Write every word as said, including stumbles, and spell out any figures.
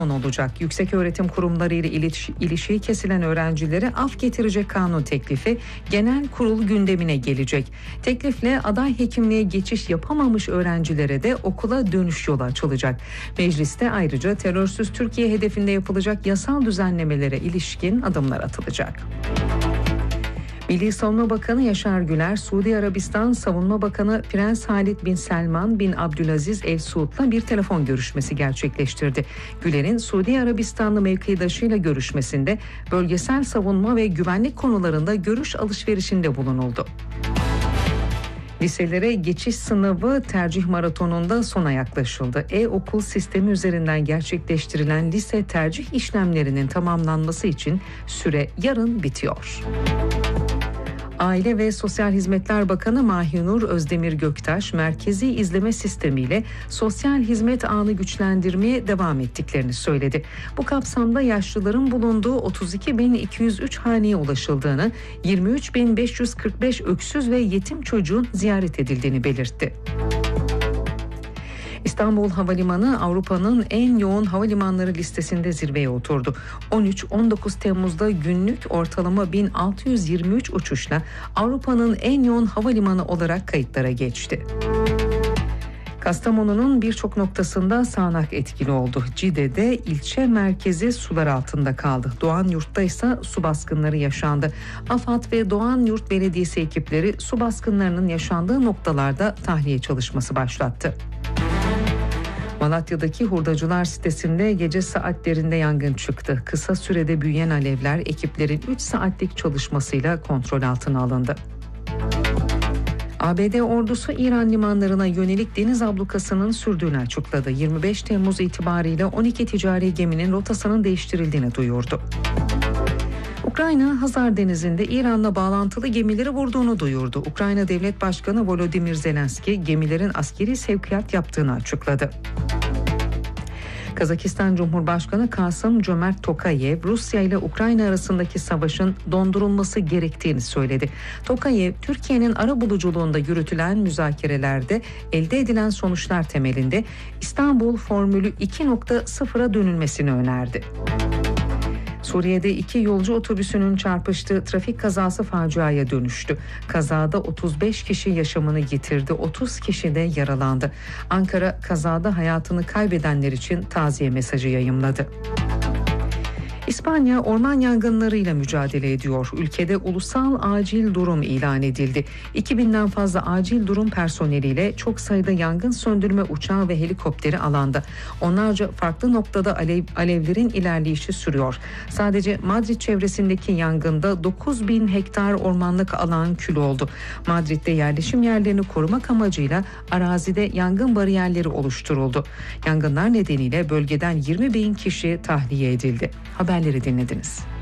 olacak. Yükseköğretim kurumları ile iliş, ilişiği kesilen öğrencilere af getirecek kanun teklifi genel kurul gündemine gelecek. Teklifle aday hekimliğe geçiş yapamamış öğrencilere de okula dönüş yolu açılacak. Mecliste ayrıca terörsüz Türkiye hedefinde yapılacak yasal düzenlemelere ilişkin adımlar atılacak. Milli Savunma Bakanı Yaşar Güler, Suudi Arabistan Savunma Bakanı Prens Halid bin Selman bin Abdülaziz El Suud'la bir telefon görüşmesi gerçekleştirdi. Güler'in Suudi Arabistanlı mevkidaşıyla görüşmesinde bölgesel savunma ve güvenlik konularında görüş alışverişinde bulunuldu. Liselere geçiş sınavı tercih maratonunda sona yaklaşıldı. E-okul sistemi üzerinden gerçekleştirilen lise tercih işlemlerinin tamamlanması için süre yarın bitiyor. Aile ve Sosyal Hizmetler Bakanı Mahinur Özdemir Göktaş, merkezi izleme sistemiyle sosyal hizmet ağını güçlendirmeye devam ettiklerini söyledi. Bu kapsamda yaşlıların bulunduğu otuz iki bin iki yüz üç haneye ulaşıldığını, yirmi üç bin beş yüz kırk beş öksüz ve yetim çocuğun ziyaret edildiğini belirtti. İstanbul Havalimanı Avrupa'nın en yoğun havalimanları listesinde zirveye oturdu. on üç on dokuz Temmuz'da günlük ortalama bin altı yüz yirmi üç uçuşla Avrupa'nın en yoğun havalimanı olarak kayıtlara geçti. Kastamonu'nun birçok noktasında sağanak etkili oldu. Cide'de ilçe merkezi sular altında kaldı. Doğanyurt'ta ise su baskınları yaşandı. AFAD ve Doğanyurt Belediyesi ekipleri su baskınlarının yaşandığı noktalarda tahliye çalışması başlattı. Malatya'daki hurdacılar sitesinde gece saatlerinde yangın çıktı. Kısa sürede büyüyen alevler ekiplerin üç saatlik çalışmasıyla kontrol altına alındı. A B D ordusu İran limanlarına yönelik deniz ablukasının sürdüğünü açıkladı. yirmi beş Temmuz itibariyle on iki ticari geminin rotasının değiştirildiğini duyurdu. Ukrayna, Hazar Denizi'nde İran'la bağlantılı gemileri vurduğunu duyurdu. Ukrayna Devlet Başkanı Volodymyr Zelenski gemilerin askeri sevkiyat yaptığını açıkladı. Kazakistan Cumhurbaşkanı Kasım-Cömert Tokayev, Rusya ile Ukrayna arasındaki savaşın dondurulması gerektiğini söyledi. Tokayev, Türkiye'nin arabuluculuğunda yürütülen müzakerelerde elde edilen sonuçlar temelinde İstanbul Formülü iki nokta sıfıra dönülmesini önerdi. Suriye'de iki yolcu otobüsünün çarpıştığı trafik kazası faciaya dönüştü. Kazada otuz beş kişi yaşamını yitirdi, otuz kişi de yaralandı. Ankara kazada hayatını kaybedenler için taziye mesajı yayımladı. İspanya orman yangınlarıyla mücadele ediyor. Ülkede ulusal acil durum ilan edildi. iki binden fazla acil durum personeliyle çok sayıda yangın söndürme uçağı ve helikopteri alanda. Onlarca farklı noktada alev, alevlerin ilerleyişi sürüyor. Sadece Madrid çevresindeki yangında dokuz bin hektar ormanlık alan kül oldu. Madrid'de yerleşim yerlerini korumak amacıyla arazide yangın bariyerleri oluşturuldu. Yangınlar nedeniyle bölgeden yirmi bin kişi tahliye edildi. Haberleri dinlediniz.